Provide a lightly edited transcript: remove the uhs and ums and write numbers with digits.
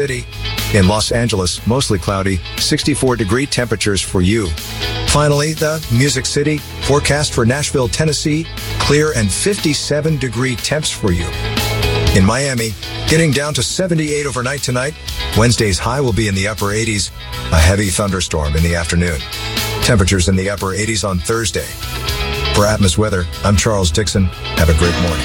City. In Los Angeles, mostly cloudy, 64-degree temperatures for you. Finally, the Music City, forecast for Nashville, Tennessee, clear and 57-degree temps for you. In Miami, getting down to 78 overnight tonight. Wednesday's high will be in the upper 80s, a heavy thunderstorm in the afternoon. Temperatures in the upper 80s on Thursday. For Atmos Weather, I'm Charles Dixon. Have a great morning.